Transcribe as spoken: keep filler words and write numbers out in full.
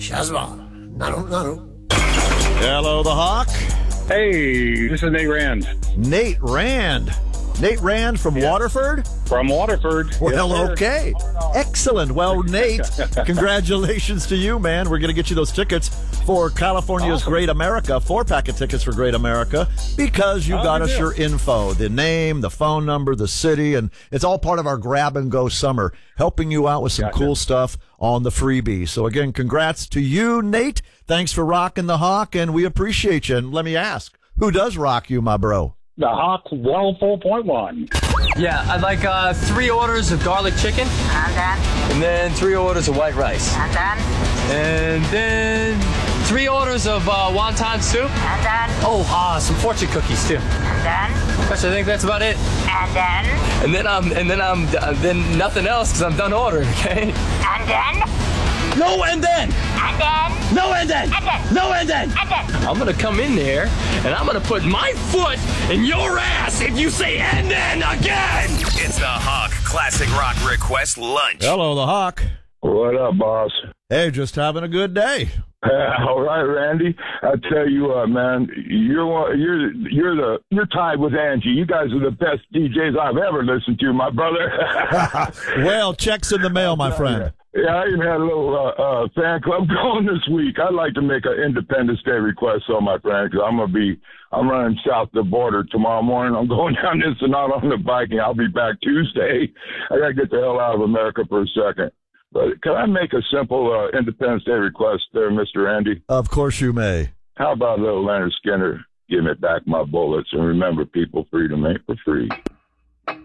Shazma. Nanu, nanu. Hello, the Hawk. Hey, this is Nate Rand. Nate Rand. Nate Rand from yeah. Waterford? From Waterford. Well, yes, okay. Excellent. Well, Nate, congratulations to you, man. We're going to get you those tickets for California's awesome. Great America, four-pack of tickets for Great America, because you oh, got us deal. your info, the name, the phone number, the city, and it's all part of our grab-and-go summer, helping you out with some gotcha. cool stuff on the freebie. So, again, congrats to you, Nate. Thanks for rocking the Hawk, and we appreciate you. And let me ask, who does rock you, my bro? The Hawk one oh four point one. Yeah, I'd like uh, three orders of garlic chicken. And then? And then three orders of white rice. And then? And then three orders of uh, wonton soup. And then? Oh, uh, some fortune cookies, too. And then? Gosh, I think that's about it. And then? And then I'm, and then I'm, uh, then nothing else, because I'm done ordering, okay? And then? No, and then. And then. No, and then. And then. No, and then. And then. I'm gonna come in there, and I'm gonna put my foot in your ass if you say and then again. It's the Hawk Classic Rock Request Lunch. Hello, the Hawk. What up, boss? Hey, just having a good day. Uh, all right, Randy. I tell you what, man, you're one, you're you're the you're tied with Angie. You guys are the best D Js I've ever listened to, my brother. Well, checks in the mail, my friend. Yeah, I even had a little uh, uh, fan club going this week. I'd like to make an Independence Day request on my friend, because I'm gonna be I'm running south the border tomorrow morning. I'm going down this and out on the bike, and I'll be back Tuesday. I gotta get the hell out of America for a second. But can I make a simple uh, Independence Day request there, Mister Andy? Of course you may. How about little Leonard Skinner? Give me back my bullets, and remember, people, freedom ain't for free.